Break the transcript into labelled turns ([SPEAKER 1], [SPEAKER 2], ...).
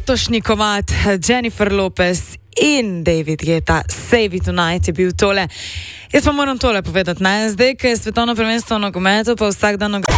[SPEAKER 1] letošnji komad Jennifer Lopez in David Guetta, Save It Tonight je bil tole. Jaz pa moram tole povedati, ne? Zdaj, ko je svetovno prvenstvo v nogometu, pa vsak dan